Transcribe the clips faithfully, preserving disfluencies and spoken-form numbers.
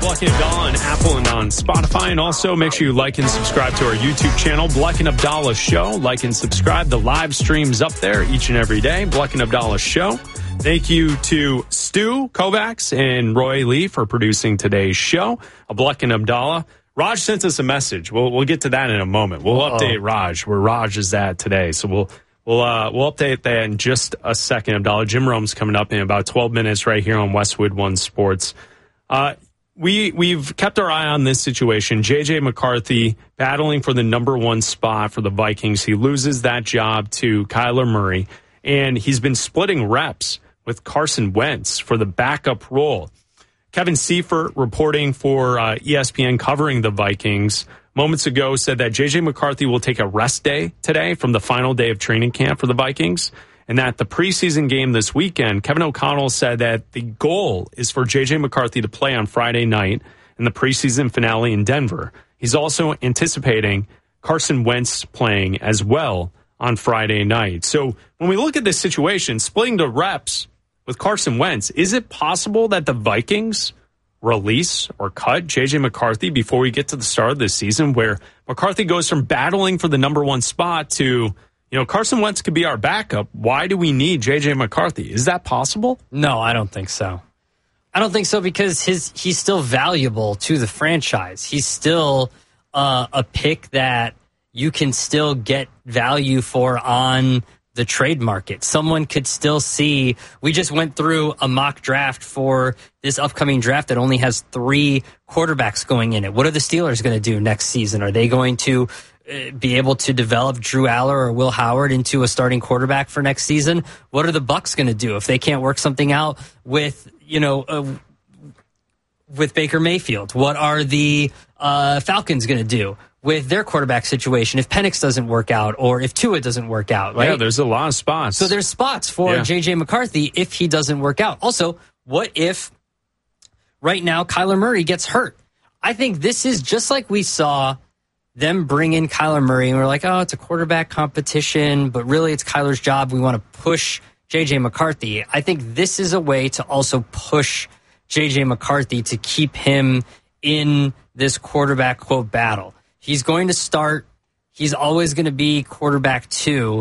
Bleck and Abdallah on Apple and on Spotify. And also make sure you like and subscribe to our YouTube channel, Bleck and Abdallah Show. Like and subscribe. The live streams up there each and every day, Bleck and Abdallah Show. Thank you to Stu Kovacs and Roy Lee for producing today's show. Bleck and Abdallah. Raj sent us a message. We'll we'll get to that in a moment. We'll Uh-oh. update Raj where Raj is at today. So we'll we'll uh, we'll update that in just a second. Abdallah, Jim Rome's coming up in about twelve minutes right here on Westwood One Sports. Uh, we we've kept our eye on this situation. J J McCarthy battling for the number one spot for the Vikings. He loses that job to Kyler Murray, and he's been splitting reps with Carson Wentz for the backup role. Kevin Seifert, reporting for uh, E S P N, covering the Vikings, moments ago said that J J McCarthy will take a rest day today from the final day of training camp for the Vikings, and that the preseason game this weekend, Kevin O'Connell said that the goal is for J J McCarthy to play on Friday night in the preseason finale in Denver. He's also anticipating Carson Wentz playing as well on Friday night. So when we look at this situation, splitting the reps with Carson Wentz, is it possible that the Vikings release or cut J J McCarthy before we get to the start of this season, where McCarthy goes from battling for the number one spot to, you know, Carson Wentz could be our backup. Why do we need J J McCarthy? Is that possible? No, I don't think so. I don't think so because his he's still valuable to the franchise. He's still uh, a pick that you can still get value for on the trade market. Someone could still see, we just went through a mock draft for this upcoming draft that only has three quarterbacks going in it. What are the Steelers going to do next season? Are they going to uh, be able to develop Drew Aller or Will Howard into a starting quarterback for next season? What are the Bucs going to do if they can't work something out with, you know, uh, with Baker Mayfield? What are the uh, Falcons going to do with their quarterback situation if Penix doesn't work out or if Tua doesn't work out, right? Yeah, there's a lot of spots. So there's spots for yeah. J J McCarthy if he doesn't work out. Also, what if right now Kyler Murray gets hurt? I think this is just like we saw them bring in Kyler Murray and we're like, oh, it's a quarterback competition, but really it's Kyler's job. We want to push J J McCarthy. I think this is a way to also push J J McCarthy to keep him in this quarterback quote battle. He's going to start. He's always going to be quarterback two.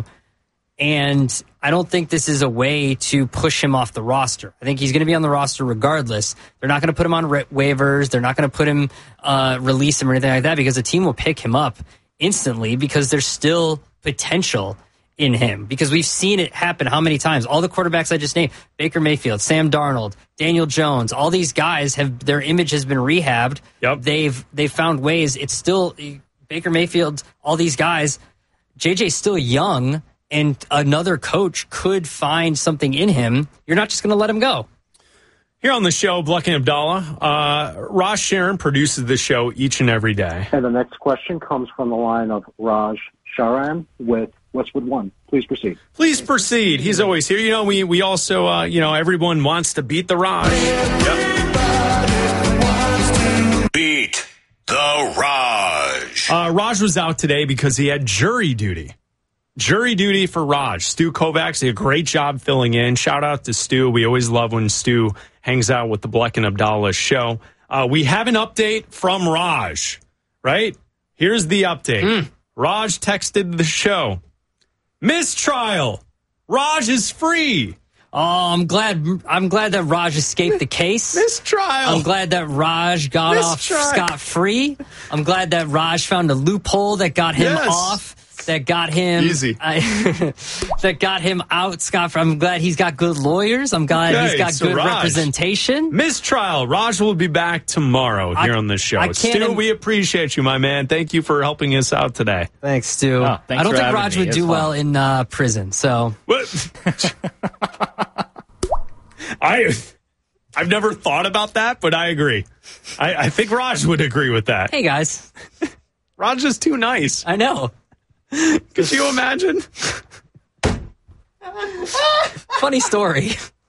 And I don't think this is a way to push him off the roster. I think he's going to be on the roster regardless. They're not going to put him on ra- waivers. They're not going to put him, uh, release him or anything like that because the team will pick him up instantly because there's still potential in him. Because we've seen it happen how many times? All the quarterbacks I just named, Baker Mayfield, Sam Darnold, Daniel Jones, all these guys have their image has been rehabbed. Yep. They've they've found ways. It's still Baker Mayfield, all these guys. J J's still young, and another coach could find something in him. You're not just going to let him go. Here on the show, Bleck and Abdallah, uh, Raj Sharon produces the show each and every day. And the next question comes from the line of Raj Sharan with Westwood One. Please proceed. Please proceed. He's always here. You know, we we also, uh, you know, everyone wants to beat the Raj. Yep. Beat the Raj. Uh, Raj was out today because he had jury duty. Jury duty for Raj. Stu Kovacs did a great job filling in. Shout out to Stu. We always love when Stu hangs out with the Bleck and Abdallah show. Uh, we have an update from Raj, right? Here's the update. Mm. Raj texted the show. Mistrial. Raj is free. Oh, I'm glad. I'm glad that Raj escaped the case. Mistrial. I'm glad that Raj got Mistrial. off scot free. I'm glad that Raj found a loophole that got him yes. off. That got him easy. I, that got him out scot free. I'm glad he's got good lawyers. I'm glad okay, he's got so good Raj, representation. Mistrial. Raj will be back tomorrow here I, on the show. I Stu, Im- we appreciate you, my man. Thank you for helping us out today. Thanks, Stu. Oh, thanks I don't for think Raj me. would it's do fun. well in uh, prison. So, I, I've never thought about that, but I agree. I, I think Raj would agree with that. Hey, guys. Raj is too nice. I know. Could you imagine? Funny story.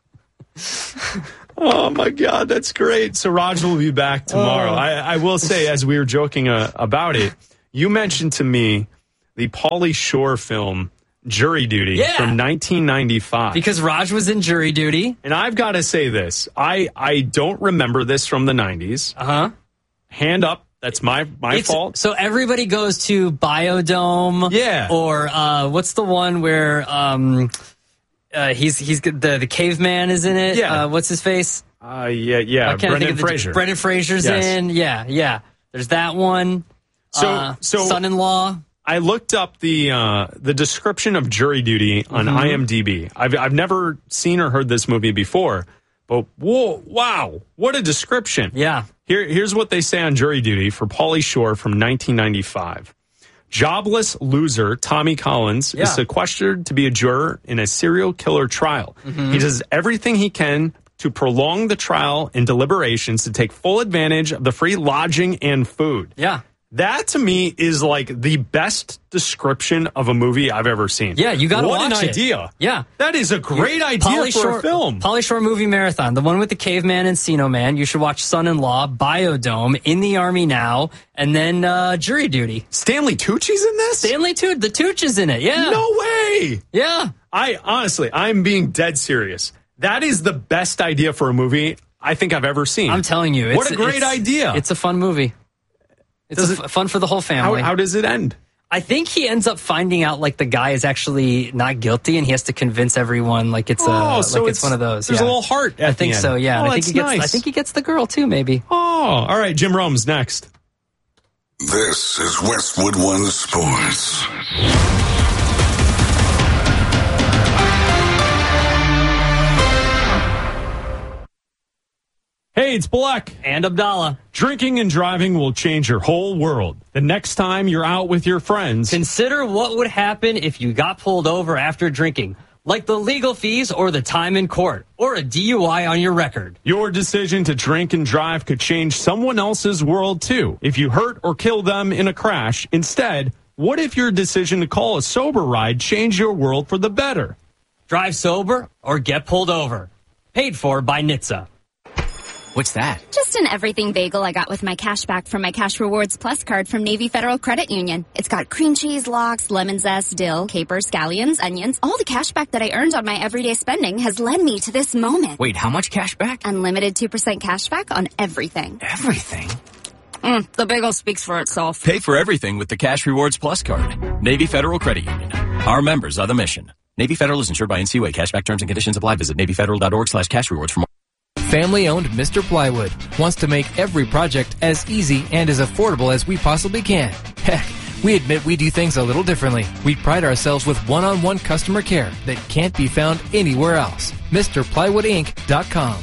Oh, my God. That's great. So Raj will be back tomorrow. Oh. I, I will say, as we were joking uh, about it, you mentioned to me the Pauly Shore film, Jury Duty Yeah. from nineteen ninety-five. Because Raj was in Jury Duty. And I've got to say this. I, I don't remember this from the nineties. Uh-huh. Hand up. That's my, my It's- fault. So everybody goes to Biodome. Yeah. Or uh, what's the one where um, uh, he's he's the the caveman is in it? Yeah. Uh, what's his face? Uh, yeah, yeah. I can't Brendan think of the- Fraser. Brendan Fraser's Yes. in. Yeah, yeah. There's that one. So, Uh, so Son-in-law. I looked up the uh, the description of Jury Duty on Mm-hmm. IMDb. I've I've never seen or heard this movie before, but whoa, wow, what a description! Yeah. Here, here's what they say on Jury Duty for Pauly Shore from nineteen ninety-five. Jobless loser Tommy Collins Yeah. is sequestered to be a juror in a serial killer trial. Mm-hmm. He does everything he can to prolong the trial and deliberations to take full advantage of the free lodging and food. Yeah. That to me is like the best description of a movie I've ever seen. Yeah, you got to watch What an it. idea. Yeah. That is a great idea Pauly for Shore, a film. Pauly Shore Movie Marathon, the one with the caveman and Encino Man. You should watch Son-in-Law, Biodome, In the Army Now, and then uh, Jury Duty. Stanley Tucci's in this? Stanley Tucci, the Tooch is in it. Yeah. No way. Yeah. I honestly, I'm being dead serious. That is the best idea for a movie I think I've ever seen. I'm telling you. It's, What a great it's- idea. It's a fun movie. It's Does a f- fun for the whole how, family. how does it end? I think he ends up finding out like the guy is actually not guilty, and he has to convince everyone like it's Oh, a so like it's, one of those. There's yeah. a little heart at I think the end. so. Yeah. Oh, And I think that's he gets. nice. I think he gets the girl too. Maybe. Oh, all right. Jim Rome's next. This is Westwood One Sports. Hey, it's Black. And Abdallah. Drinking and driving will change your whole world. The next time you're out with your friends, Consider what would happen if you got pulled over after drinking, like the legal fees or the time in court, or a D U I on your record. your decision to drink and drive could change someone else's world too. If you hurt or kill them in a crash, instead, what if your decision to call a sober ride changed your world for the better? Drive sober or get pulled over. Paid for by N H T S A. What's that? Just an everything bagel I got with my cash back from my Cash Rewards Plus card from Navy Federal Credit Union. It's got cream cheese, lox, lemon zest, dill, capers, scallions, onions. All the cash back that I earned on my everyday spending has led me to this moment. Wait, how much cash back? Unlimited two percent cash back on everything. Everything. Mm, the bagel speaks for itself. Pay for everything with the Cash Rewards Plus card. Navy Federal Credit Union. Our members are the mission. Navy Federal is insured by N C U A. Cashback terms and conditions apply. Visit Navy Federal dot org slash cash rewards for more. Family-owned Mister Plywood wants to make every project as easy and as affordable as we possibly can. Heck, we admit we do things a little differently. We pride ourselves with one-on-one customer care that can't be found anywhere else. Mr Plywood Inc dot com.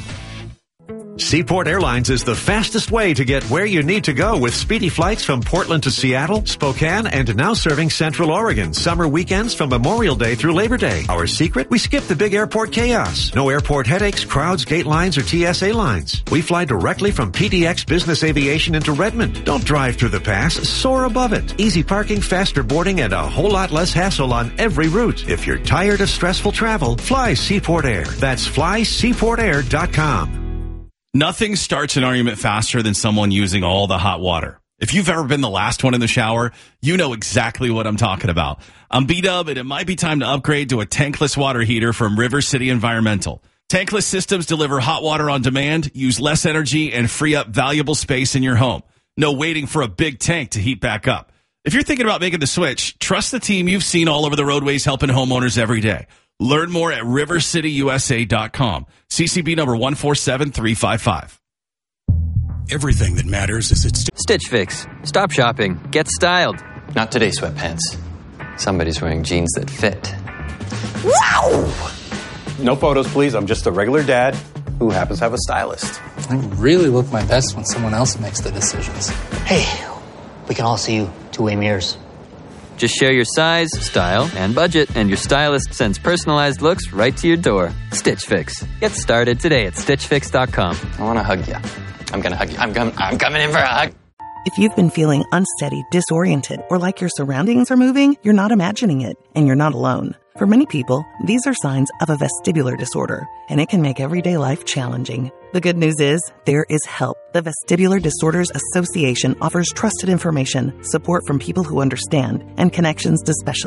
Seaport Airlines is the fastest way to get where you need to go with speedy flights from Portland to Seattle, Spokane, and now serving Central Oregon. Summer weekends from Memorial Day through Labor Day. Our secret? We skip the big airport chaos. No airport headaches, crowds, gate lines, or T S A lines. We fly directly from P D X Business Aviation into Redmond. Don't drive through the pass, soar above it. Easy parking, faster boarding, and a whole lot less hassle on every route. If you're tired of stressful travel, fly Seaport Air. That's fly seaport air dot com. Nothing starts an argument faster than someone using all the hot water. If you've ever been the last one in the shower, you know exactly what I'm talking about. I'm B-Dub, and it might be time to upgrade to a tankless water heater from River City Environmental. Tankless systems deliver hot water on demand, use less energy, and free up valuable space in your home. No waiting for a big tank to heat back up. If you're thinking about making the switch, trust the team you've seen all over the roadways helping homeowners every day. Learn more at river city u s a dot com. C C B number one four seven three five five. Everything that matters is it's Stitch Fix. Stop shopping. Get styled. Not today, sweatpants. Somebody's wearing jeans that fit. Wow! No photos, please. I'm just a regular dad who happens to have a stylist. I really look my best when someone else makes the decisions. Hey, we can all see you two-way mirrors. Just share your size, style, and budget, and your stylist sends personalized looks right to your door. Stitch Fix. Get started today at stitch fix dot com. I want to hug you. I'm going to hug you. I'm, com- I'm coming in for a hug. If you've been feeling unsteady, disoriented, or like your surroundings are moving, you're not imagining it, and you're not alone. For many people, these are signs of a vestibular disorder, and it can make everyday life challenging. The good news is, there is help. The Vestibular Disorders Association offers trusted information, support from people who understand, and connections to specialists.